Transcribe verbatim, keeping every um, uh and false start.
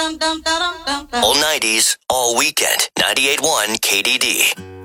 All nineties, all weekend. ninety-eight point one K D D.